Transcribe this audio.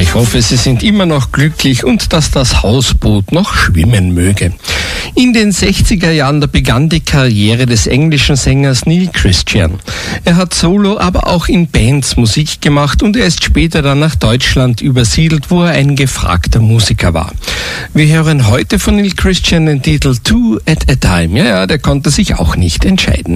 Ich hoffe, Sie sind immer noch glücklich und dass das Hausboot noch schwimmen möge. In den 60er Jahren begann die Karriere des englischen Sängers Neil Christian. Er hat solo, aber auch in Bands Musik gemacht und er ist später dann nach Deutschland übersiedelt, wo er ein gefragter Musiker war. Wir hören heute von Neil Christian den Titel Two at a Time. Ja, der konnte sich auch nicht entscheiden.